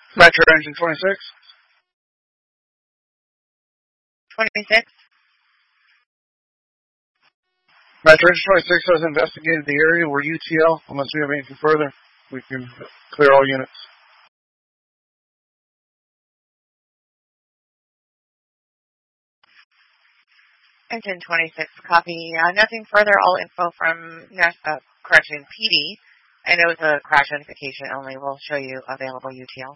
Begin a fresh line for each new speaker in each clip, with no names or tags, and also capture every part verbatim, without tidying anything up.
Metro Engine twenty-six.
twenty-six.
Metro Engine twenty-six has investigated the area where U T L. Unless we have anything further, we can clear all units.
Engine twenty-six, copy. Uh, nothing further. All info from uh, correction P D. I know it's a crash notification only. We'll show you available U T L.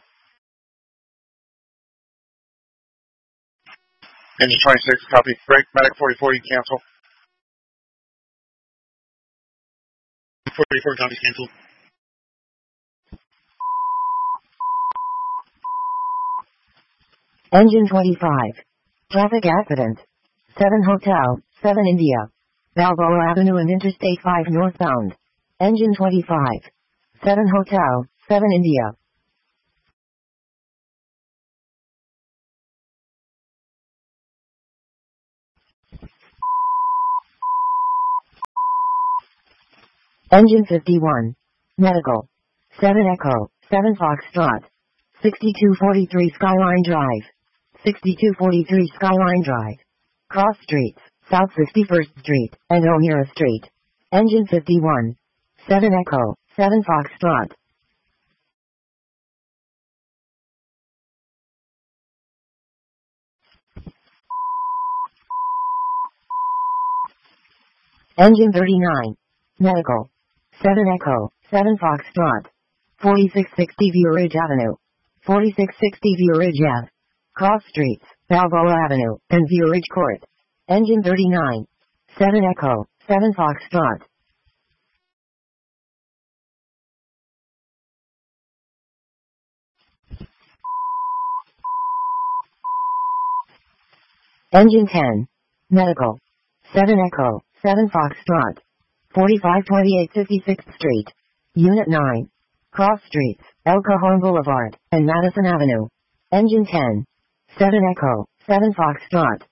Engine twenty-six, copy. Break, medic forty forty, cancel.
forty-four, copy, cancel.
Engine twenty-five. Traffic accident. seven Hotel, seven India. Balboa Avenue and Interstate five northbound. Engine twenty-five. seven Hotel, seven India. Engine fifty-one. Medical. seven Echo, seven Foxtrot. sixty-two forty-three Skyline Drive. sixty-two forty-three Skyline Drive. Cross Streets, South fifty-first Street, and O'Meara Street. Engine fifty-one. seven Echo, seven Foxtrot. Engine thirty-nine. Medical. seven Echo, seven Foxtrot. forty-six sixty View Ridge Avenue. forty-six sixty View Ridge Ave. Cross Streets, Balboa Avenue, and View Ridge Court. Engine thirty-nine. seven Echo, seven Foxtrot. Engine ten. Medical. seven Echo, seven Foxtrot. forty-five twenty-eight fifty-sixth Street. Unit nine. Cross Streets, El Cajon Boulevard, and Madison Avenue. Engine ten. seven Echo, seven Foxtrot.